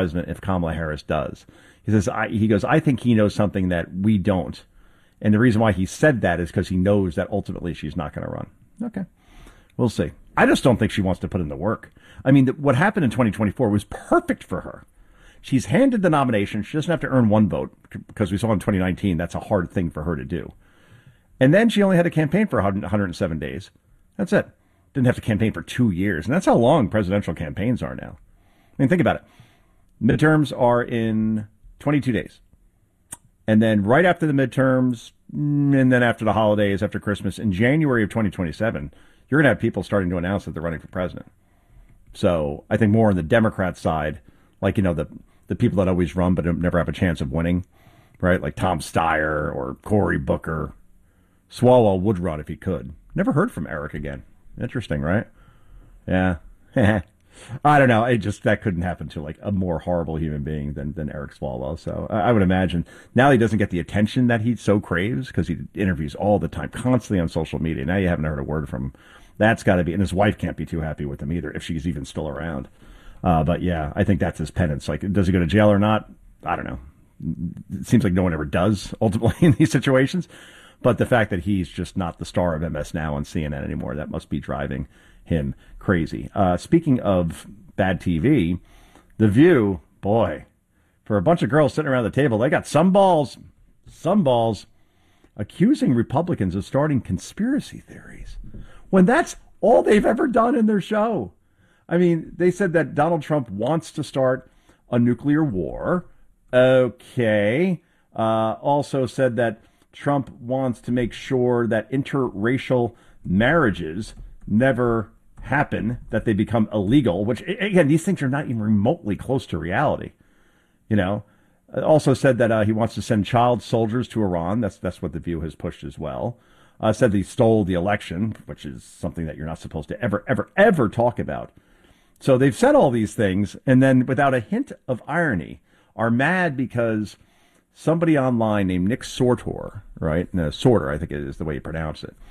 president if Kamala Harris does. He says, I think he knows something that we don't. And the reason why he said that is because he knows that ultimately she's not going to run. Okay. We'll see. I just don't think she wants to put in the work. I mean, what happened in 2024 was perfect for her. She's handed the nomination. She doesn't have to earn one vote because we saw in 2019 that's a hard thing for her to do. And then she only had to campaign for 107 days. That's it. Didn't have to campaign for 2 years. And that's how long presidential campaigns are now. I mean, think about it. Midterms are in 22 days. And then right after the midterms, and then after the holidays, after Christmas, in January of 2027, you're going to have people starting to announce that they're running for president. So I think more on the Democrat side, like, the people that always run but never have a chance of winning, right? Like Tom Steyer or Cory Booker. Swalwell would run if he could. Never heard from Eric again. Interesting, right? Yeah. I don't know. That couldn't happen to like a more horrible human being than Eric Swalwell. So I would imagine now he doesn't get the attention that he so craves because he interviews all the time, constantly on social media. Now you haven't heard a word from him. That's got to be, and his wife can't be too happy with him either if she's even still around. But yeah, I think that's his penance. Like, does he go to jail or not? I don't know. It seems like no one ever does ultimately in these situations. But the fact that he's just not the star of MS Now on CNN anymore, that must be driving him crazy. Speaking of bad TV, The View, boy, for a bunch of girls sitting around the table, they got some balls, accusing Republicans of starting conspiracy theories when that's all they've ever done in their show. I mean, they said that Donald Trump wants to start a nuclear war. Okay. Also said that Trump wants to make sure that interracial marriages never happen, that they become illegal, which, again, these things are not even remotely close to reality. Also said that he wants to send child soldiers to Iran. That's what The View has pushed as well. Said that he stole the election, which is something that you're not supposed to ever talk about. So they've said all these things, and then without a hint of irony, are mad because somebody online named Nick Sortor, right? No, Sortor, I think is the way you pronounce it,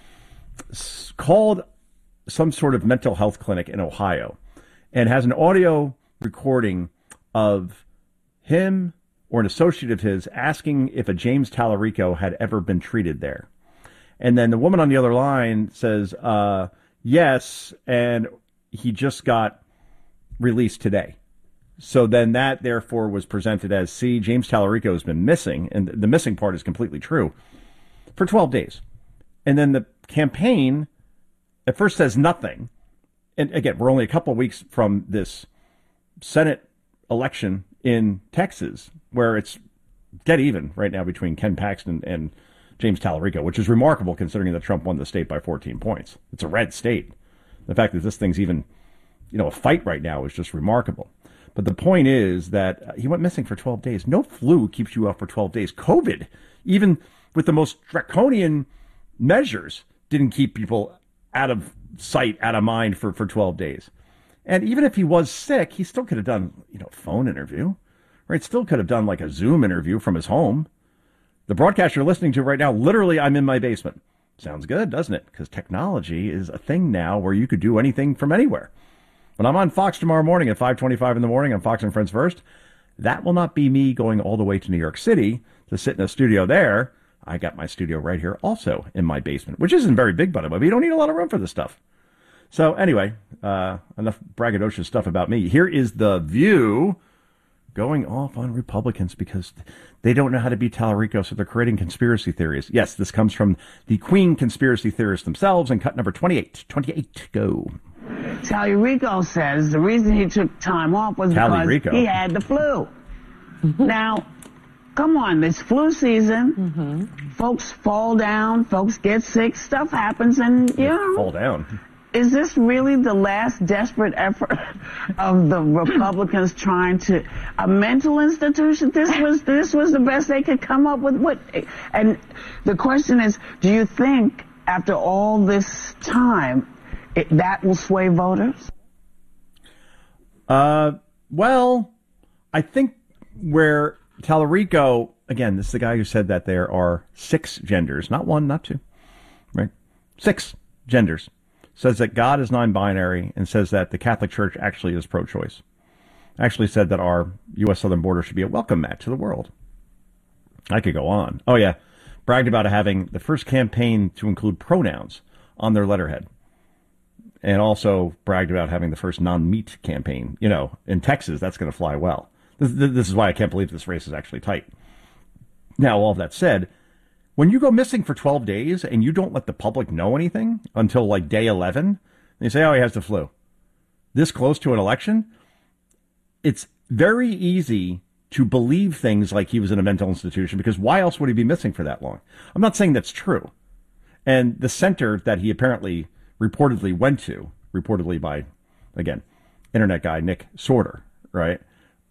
called some sort of mental health clinic in Ohio and has an audio recording of him or an associate of his asking if a James Tallarico had ever been treated there. And then the woman on the other line says, yes, and he just got released today. So then that, therefore, was presented as, see, James Tallarico has been missing, and the missing part is completely true, for 12 days. And then the campaign at first says nothing. And again, we're only a couple of weeks from this Senate election in Texas, where it's dead even right now between Ken Paxton and James Tallarico, which is remarkable considering that Trump won the state by 14 points. It's a red state. The fact that this thing's even, a fight right now is just remarkable. But the point is that he went missing for 12 days. No flu keeps you up for 12 days. COVID, even with the most draconian measures, didn't keep people out of sight, out of mind for 12 days. And even if he was sick, he still could have done, a phone interview, right? Still could have done like a Zoom interview from his home. The broadcast you're listening to right now, literally, I'm in my basement. Sounds good, doesn't it? Because technology is a thing now where you could do anything from anywhere. When I'm on Fox tomorrow morning at 5:25 in the morning on Fox and Friends First, that will not be me going all the way to New York City to sit in a studio there. I got my studio right here also in my basement, which isn't very big, by the way, but you don't need a lot of room for this stuff. So anyway, enough braggadocious stuff about me. Here is The View going off on Republicans because they don't know how to beat Tallarico, so they're creating conspiracy theories. Yes, this comes from the Queen conspiracy theorists themselves, and cut number 28. 28, go. Tallarico says the reason he took time off was because he had the flu. Now, come on, it's flu season. Mm-hmm. Folks fall down, folks get sick, stuff happens, and, fall down. Is this really the last desperate effort of the Republicans trying to a mental institution? This was the best they could come up with. And the question is, do you think after all this time that will sway voters? Well, I think where Tallarico, again, this is the guy who said that there are 6 genders, not 1, not 2, right? 6 genders. Says that God is non-binary and says that the Catholic Church actually is pro-choice. actually said that our U.S. southern border should be a welcome mat to the world. I could go on. Oh, yeah. Bragged about having the first campaign to include pronouns on their letterhead. And also bragged about having the first non-meat campaign. You know, in Texas, that's going to fly well. This is why I can't believe this race is actually tight. Now, all of that said, when you go missing for 12 days and you don't let the public know anything until like day 11, and you say, oh, he has the flu. This close to an election, it's very easy to believe things like he was in a mental institution, because why else would he be missing for that long? I'm not saying that's true. And the center that he apparently reportedly went to, reportedly by, again, internet guy Nick Sorter, right?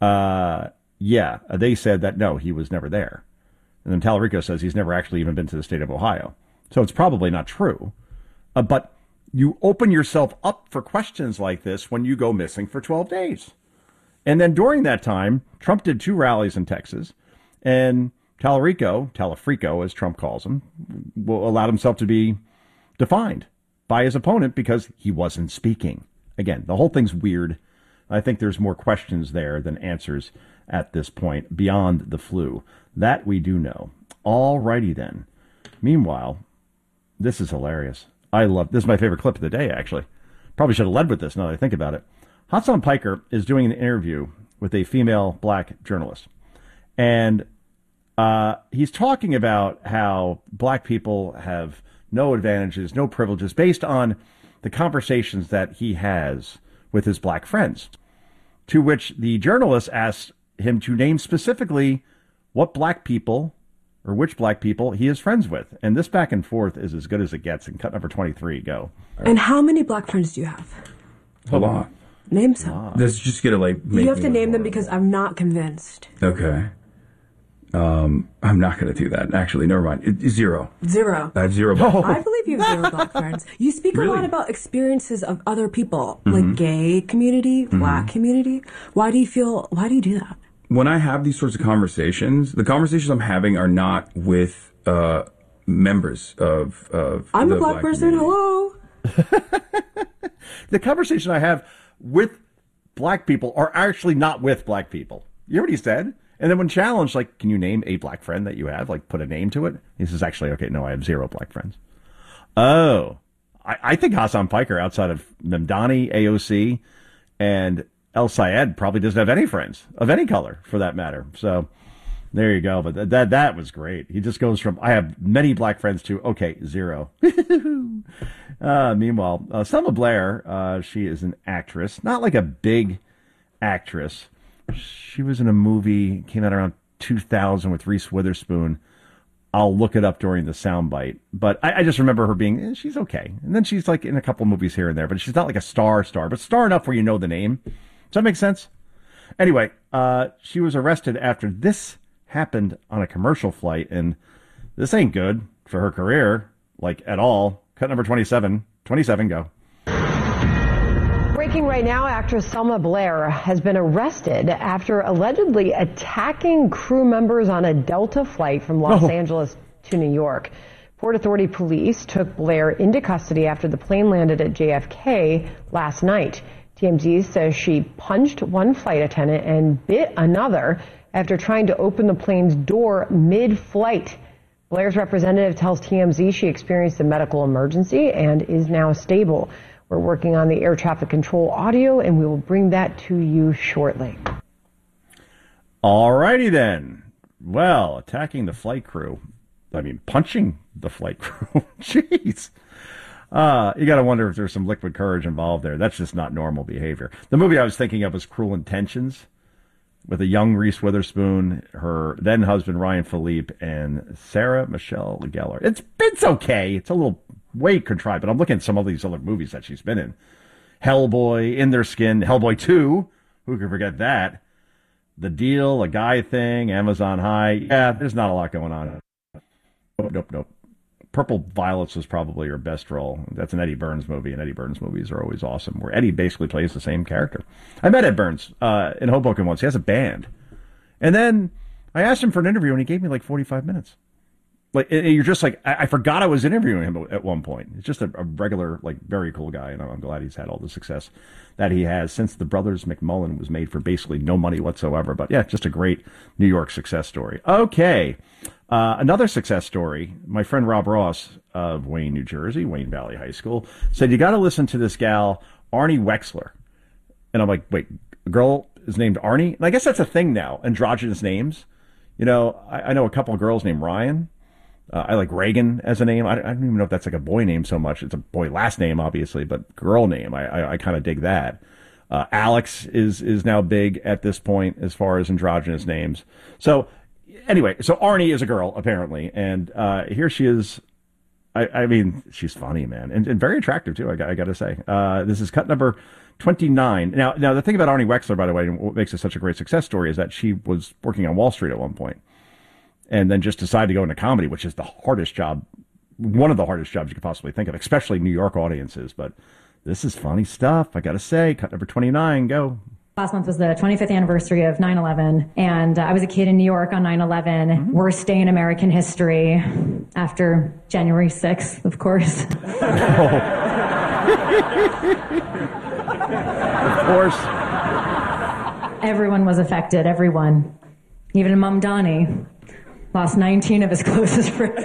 They said that, no, he was never there. And then Tallarico says he's never actually even been to the state of Ohio. So it's probably not true. But you open yourself up for questions like this when you go missing for 12 days. And then during that time, Trump did 2 rallies in Texas, and Talafrico, as Trump calls him, allowed himself to be defined by his opponent because he wasn't speaking. Again, the whole thing's weird. I think there's more questions there than answers at this point beyond the flu. That we do know. All righty then. Meanwhile, this is hilarious. This is my favorite clip of the day, actually. Probably should have led with this now that I think about it. Hasan Piker is doing an interview with a female black journalist. And he's talking about how black people have no advantages, no privileges, based on the conversations that he has with his black friends. To which the journalist asks him to name specifically what black people or which black people he is friends with. And this back and forth is as good as it gets. In cut number 23, go. And how many black friends do you have? A lot. Name some. This is just gonna make you have to name them because I'm not convinced. Okay. I'm not gonna do that. Actually, never mind. Zero. Zero. I have zero. I believe you have 0 black friends. You speak a lot about experiences of other people, like gay community, black community. Why do you do that? When I have these sorts of conversations, the conversations I'm having are not with members of I'm a black person. Community. Hello. The conversation I have with black people are actually not with black people. You hear what he said? And then when challenged, like, can you name a black friend that you have? Like, put a name to it? He says, actually, okay, no, I have 0 black friends. Oh, I think Hasan Piker, outside of Mamdani, AOC, and El Sayed, probably doesn't have any friends of any color, for that matter. So there you go. But that was great. He just goes from, I have many black friends, to, okay, 0. Meanwhile, Selma Blair, she is an actress, not like a big actress. She was in a movie, came out around 2000 with Reese Witherspoon. I'll look it up during the soundbite. But I just remember her being, she's okay. And then she's like in a couple movies here and there, but she's not like a star, but star enough where you know the name. Does that make sense? Anyway, she was arrested after this happened on a commercial flight, and this ain't good for her career, like at all. Cut number 27. 27, go. Breaking right now, actress Selma Blair has been arrested after allegedly attacking crew members on a Delta flight from Los Angeles to New York. Port Authority police took Blair into custody after the plane landed at JFK last night. TMZ says she punched one flight attendant and bit another after trying to open the plane's door mid-flight. Blair's representative tells TMZ she experienced a medical emergency and is now stable. We're working on the air traffic control audio, and we will bring that to you shortly. All righty then. Well, attacking the flight crew. Punching the flight crew. Jeez. You got to wonder if there's some liquid courage involved there. That's just not normal behavior. The movie I was thinking of was Cruel Intentions, with a young Reese Witherspoon, her then husband Ryan Philippe, and Sarah Michelle Gellar. It's okay. It's a little way contrived, but I'm looking at some of these other movies that she's been in. Hellboy, In Their Skin, Hellboy 2. Who could forget that? The Deal, A Guy Thing, Amazon High. Yeah, there's not a lot going on. Nope. Purple Violets was probably her best role. That's an Eddie Burns movie, and Eddie Burns movies are always awesome, where Eddie basically plays the same character. I met Ed Burns in Hoboken once. He has a band. And then I asked him for an interview, and he gave me like 45 minutes. like you're just like, I forgot I was interviewing him at one point. It's just a regular, like, very cool guy, and I'm glad he's had all the success that he has since The Brothers McMullen was made for basically no money whatsoever. But yeah, just a great New York success story. Okay, another success story. My friend Rob Ross of Wayne, New Jersey, Wayne Valley High School, said you got to listen to this gal Arnie Wexler, and I'm like, wait, a girl is named Arnie? And I guess that's a thing now, androgynous names. You know, I know a couple of girls named Ryan. I like Reagan as a name. I don't even know if that's like a boy name so much. It's a boy last name, obviously, but girl name. I kind of dig that. Alex is now big at this point as far as androgynous names. So anyway, so Arnie is a girl, apparently. And here she is. I mean, she's funny, man. And very attractive, too, I got to say. This is cut number 29. Now, the thing about Arnie Wexler, by the way, and what makes it such a great success story is that she was working on Wall Street at one point. And then just decided to go into comedy, which is the hardest job, one of the hardest jobs you could possibly think of, especially New York audiences. But this is funny stuff, I got to say. Cut number 29, go. Last month was the 25th anniversary of 9/11, and I was a kid in New York on 9/11. Worst day in American history after January 6th, of course. Of course. Everyone was affected, everyone. Even Mom Donnie. Lost 19 of his closest friends.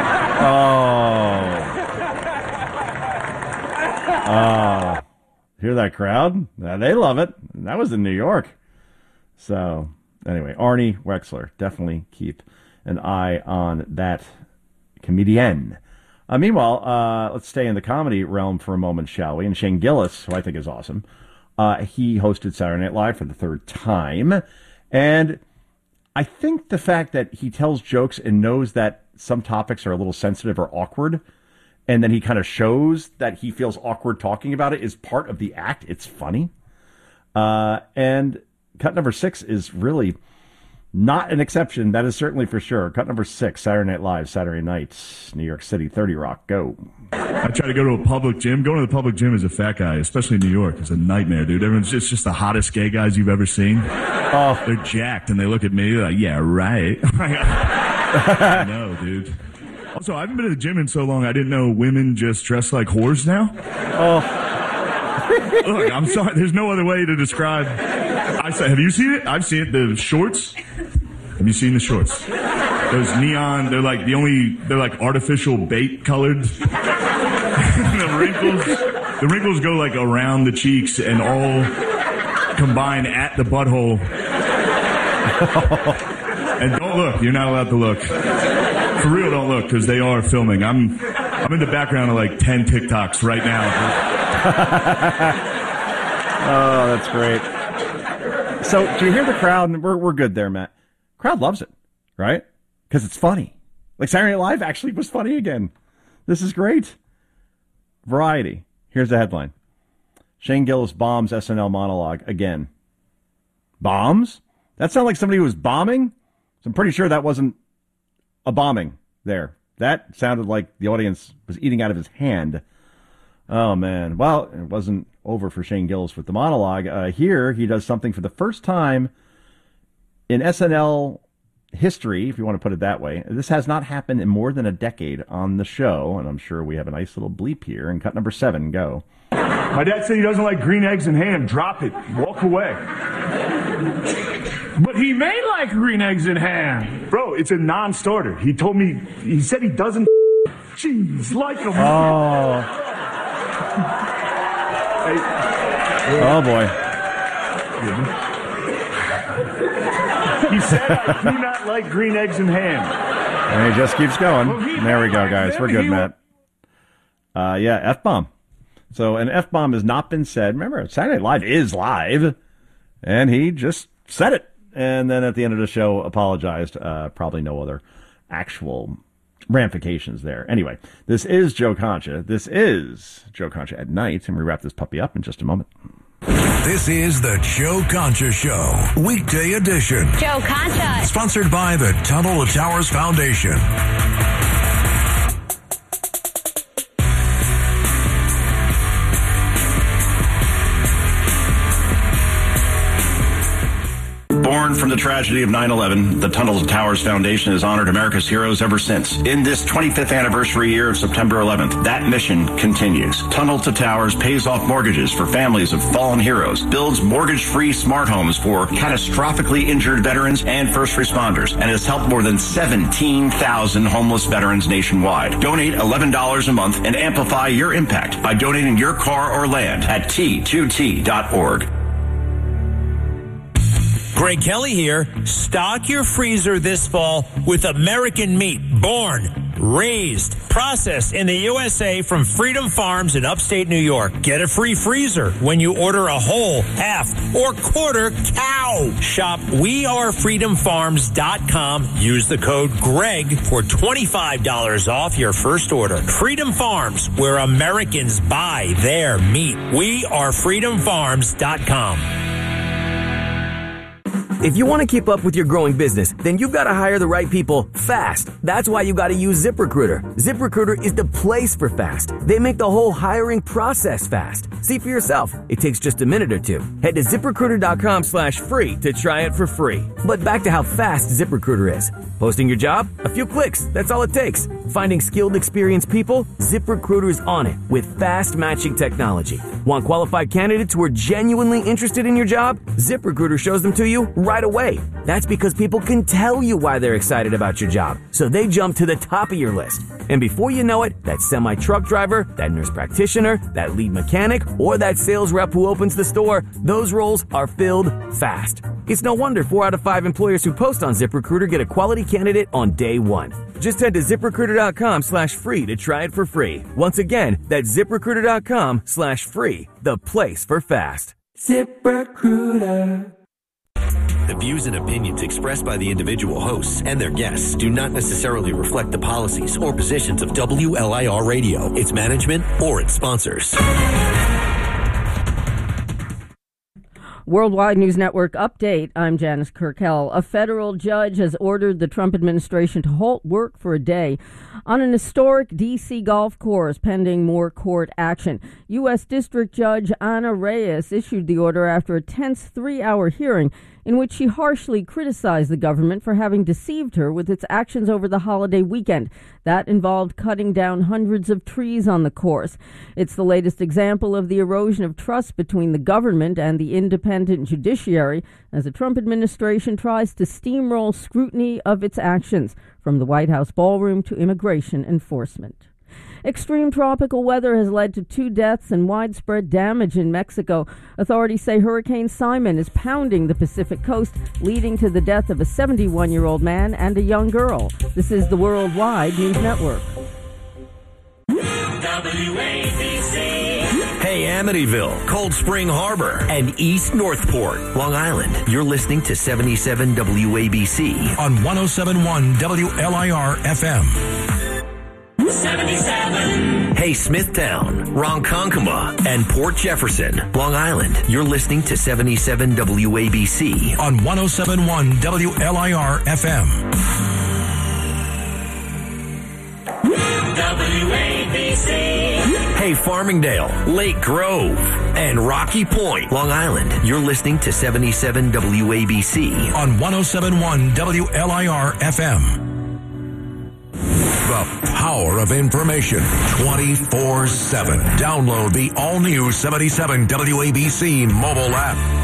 Hear that crowd? They love it. That was in New York. So, anyway, Arnie Wexler. Definitely keep an eye on that comedian. Meanwhile, let's stay in the comedy realm for a moment, shall we? And Shane Gillis, who I think is awesome, he hosted Saturday Night Live for the third time. And I think the fact that he tells jokes and knows that some topics are a little sensitive or awkward, and then he kind of shows that he feels awkward talking about it, is part of the act. It's funny. And cut number 6 is really not an exception. That is certainly for sure. Cut number 6, Saturday Night Live, Saturday night, New York City, 30 Rock, go. I try to go to a public gym. Going to the public gym as a fat guy, especially in New York, is a nightmare, dude. Everyone's just the hottest gay guys you've ever seen. Oh, they're jacked, and they look at me like, yeah, right. I know, dude. Also, I haven't been to the gym in so long, I didn't know women just dress like whores now. Oh. Look, I'm sorry. There's no other way to describe. I said, have you seen it? I've seen it. The shorts. Have you seen the shorts? Those neon, they're like artificial bait colored. The wrinkles go like around the cheeks and all combine at the butthole. And don't look. You're not allowed to look. For real, don't look, because they are filming. I'm in the background of like 10 TikToks right now. Oh, that's great. So, do you hear the crowd? We're good there, Matt. Crowd loves it, right? Because it's funny. Like Saturday Night Live actually was funny again. This is great. Variety. Here's the headline. Shane Gillis bombs SNL monologue again. Bombs? That sounded like somebody who was bombing? So I'm pretty sure that wasn't a bombing there. That sounded like the audience was eating out of his hand. Oh, man. Well, it wasn't over for Shane Gillis with the monologue. Here, he does something for the first time in SNL history, if you want to put it that way. This has not happened in more than a decade on the show, and I'm sure we have a nice little bleep here. And cut number 7, go. My dad said he doesn't like green eggs and ham. Drop it. Walk away. But he may like green eggs and ham. Bro, it's a non-starter. He told me, he said he doesn't cheese like them. Oh. Oh, boy. He said I do not like green eggs and ham. And he just keeps going. Well, there we go, guys. We're good, Matt. Yeah, F-bomb. So an F-bomb has not been said. Remember, Saturday Night Live is live. And he just said it. And then at the end of the show, apologized. Probably no other actual ramifications there. Anyway, this is Joe Concha. This is Joe Concha at Night. And we wrap this puppy up in just a moment. This is the Joe Concha Show, weekday edition. Joe Concha. Sponsored by the Tunnel to Towers Foundation. Born Born from the tragedy of 9/11, the Tunnel to Towers Foundation has honored America's heroes ever since. In this 25th anniversary year of September 11th, that mission continues. Tunnel to Towers pays off mortgages for families of fallen heroes, builds mortgage-free smart homes for catastrophically injured veterans and first responders, and has helped more than 17,000 homeless veterans nationwide. Donate $11 a month and amplify your impact by donating your car or land at T2T.org. Greg Kelly here. Stock your freezer this fall with American meat, born, raised, processed in the USA from Freedom Farms in upstate New York. Get a free freezer when you order a whole, half, or quarter cow. Shop wearefreedomfarms.com. Use the code GREG for $25 off your first order. Freedom Farms, where Americans buy their meat. wearefreedomfarms.com. If you want to keep up with your growing business, then you've got to hire the right people fast. That's why you got to use ZipRecruiter. ZipRecruiter is the place for fast. They make the whole hiring process fast. See for yourself. It takes just a minute or two. Head to ZipRecruiter.com/free to try it for free. But back to how fast ZipRecruiter is. Posting your job? A few clicks. That's all it takes. Finding skilled, experienced people? ZipRecruiter's on it with fast matching technology. Want qualified candidates who are genuinely interested in your job? ZipRecruiter shows them to you right away. That's because people can tell you why they're excited about your job, so they jump to the top of your list. And before you know it, that semi-truck driver, that nurse practitioner, that lead mechanic, or that sales rep who opens the store, those roles are filled fast. It's no wonder 4 out of 5 employers who post on ZipRecruiter get a quality candidate on day one. Just head to ZipRecruiter.com/free to try it for free. Once again, that's ZipRecruiter.com/free, the place for fast. ZipRecruiter. The views and opinions expressed by the individual hosts and their guests do not necessarily reflect the policies or positions of WLIR Radio, its management, or its sponsors. Worldwide News Network update. I'm Janice Kirkell. A federal judge has ordered the Trump administration to halt work for a day on an historic D.C. golf course pending more court action. U.S. District Judge Ana Reyes issued the order after a tense 3-hour hearing in which she harshly criticized the government for having deceived her with its actions over the holiday weekend. That involved cutting down hundreds of trees on the course. It's the latest example of the erosion of trust between the government and the independent judiciary as the Trump administration tries to steamroll scrutiny of its actions, from the White House ballroom to immigration enforcement. Extreme tropical weather has led to 2 deaths and widespread damage in Mexico. Authorities say Hurricane Simon is pounding the Pacific coast, leading to the death of a 71-year-old man and a young girl. This is the Worldwide News Network. WABC. Hey, Amityville, Cold Spring Harbor, and East Northport, Long Island. You're listening to 77 WABC on 107.1 WLIR FM. 77. Hey, Smithtown, Ronkonkoma, and Port Jefferson, Long Island. You're listening to 77 WABC on 107.1 WLIR FM. WABC. Hey, Farmingdale, Lake Grove, and Rocky Point, Long Island. You're listening to 77 WABC on 107.1 WLIR FM. The power of information 24/7. Download the all-new 77 WABC mobile app.